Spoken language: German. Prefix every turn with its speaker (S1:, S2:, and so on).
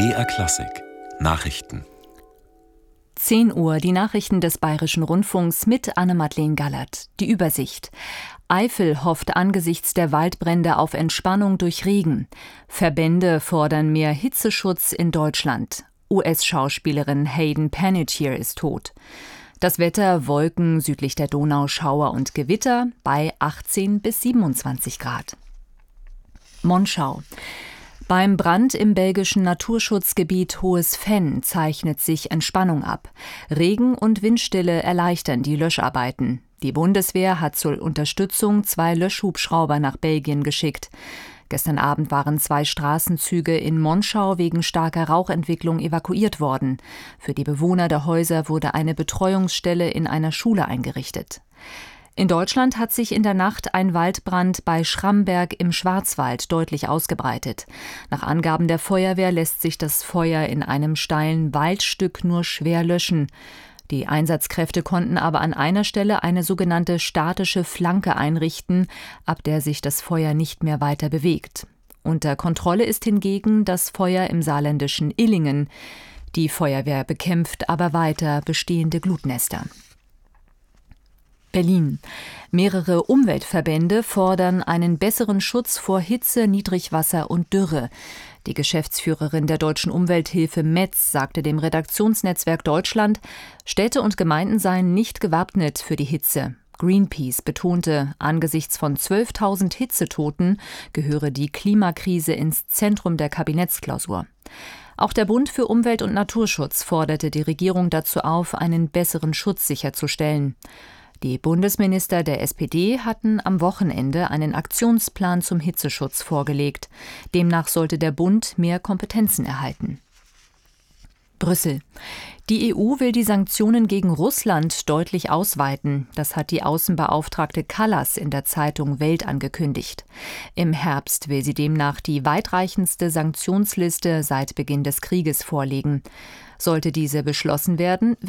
S1: BR Klassik Nachrichten.
S2: 10 Uhr, die Nachrichten des Bayerischen Rundfunks mit Anne-Madeleine Gallert. Die Übersicht. Eifel hofft angesichts der Waldbrände auf Entspannung durch Regen. Verbände fordern mehr Hitzeschutz in Deutschland. US-Schauspielerin Hayden Panettiere ist tot. Das Wetter: Wolken, südlich der Donau Schauer und Gewitter bei 18 bis 27 Grad. Monschau. Beim Brand im belgischen Naturschutzgebiet Hohes Venn zeichnet sich Entspannung ab. Regen und Windstille erleichtern die Löscharbeiten. Die Bundeswehr hat zur Unterstützung 2 Löschhubschrauber nach Belgien geschickt. Gestern Abend waren 2 Straßenzüge in Monschau wegen starker Rauchentwicklung evakuiert worden. Für die Bewohner der Häuser wurde eine Betreuungsstelle in einer Schule eingerichtet. In Deutschland hat sich in der Nacht ein Waldbrand bei Schramberg im Schwarzwald deutlich ausgebreitet. Nach Angaben der Feuerwehr lässt sich das Feuer in einem steilen Waldstück nur schwer löschen. Die Einsatzkräfte konnten aber an einer Stelle eine sogenannte statische Flanke einrichten, ab der sich das Feuer nicht mehr weiter bewegt. Unter Kontrolle ist hingegen das Feuer im saarländischen Illingen. Die Feuerwehr bekämpft aber weiter bestehende Glutnester. Berlin. Mehrere Umweltverbände fordern einen besseren Schutz vor Hitze, Niedrigwasser und Dürre. Die Geschäftsführerin der Deutschen Umwelthilfe Metz sagte dem Redaktionsnetzwerk Deutschland, Städte und Gemeinden seien nicht gewappnet für die Hitze. Greenpeace betonte, angesichts von 12.000 Hitzetoten gehöre die Klimakrise ins Zentrum der Kabinettsklausur. Auch der Bund für Umwelt und Naturschutz forderte die Regierung dazu auf, einen besseren Schutz sicherzustellen. Die Bundesminister der SPD hatten am Wochenende einen Aktionsplan zum Hitzeschutz vorgelegt. Demnach sollte der Bund mehr Kompetenzen erhalten. Brüssel. Die EU will die Sanktionen gegen Russland deutlich ausweiten. Das hat die Außenbeauftragte Kallas in der Zeitung Welt angekündigt. Im Herbst will sie demnach die weitreichendste Sanktionsliste seit Beginn des Krieges vorlegen. Sollte diese beschlossen werden,